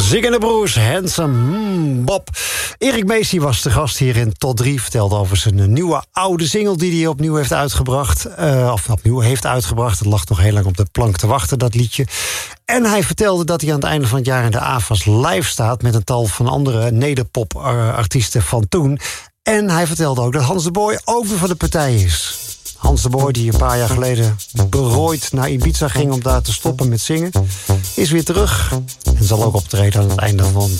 Zingende Broers, Handsome Bob. Erik Meesie was de gast hier in Tot 3. Vertelde over zijn nieuwe oude single die hij opnieuw heeft uitgebracht. Het lag nog heel lang op de plank te wachten, dat liedje. En hij vertelde dat hij aan het einde van het jaar in de AFAS live staat met een tal van andere nederpop-artiesten van toen. En hij vertelde ook dat Hans de Boy ook weer van de partij is. Hans de Boy, die een paar jaar geleden berooid naar Ibiza ging om daar te stoppen met zingen, is weer terug en zal ook optreden aan het einde van